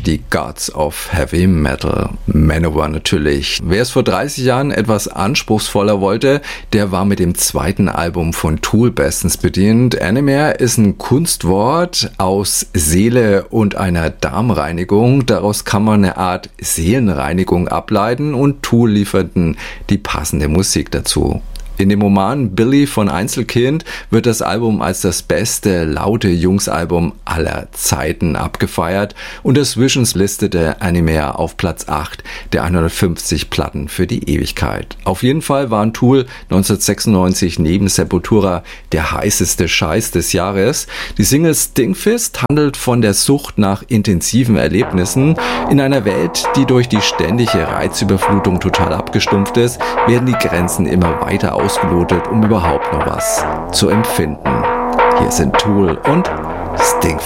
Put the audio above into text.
die Gods of Heavy Metal. Manowar natürlich. Wer es vor 30 Jahren etwas anspruchsvoller wollte, der war mit dem zweiten Album von Tool bestens bedient. Animare ist ein Kunstwort aus Seele und einer Darmreinigung. Daraus kann man eine Art Seelenreinigung ableiten und Tool lieferten die passende Musik dazu. In dem Roman Billy von Einzelkind wird das Album als das beste laute Jungs-Album aller Zeiten abgefeiert und das Visions listete Animare auf Platz 8 der 150 Platten für die Ewigkeit. Auf jeden Fall waren Tool 1996 neben Sepultura der heißeste Scheiß des Jahres. Die Single Stinkfist handelt von der Sucht nach intensiven Erlebnissen. In einer Welt, die durch die ständige Reizüberflutung total abgestumpft ist, werden die Grenzen immer weiter ausgelotet, um überhaupt noch was zu empfinden. Hier sind Tool und Stinkfist.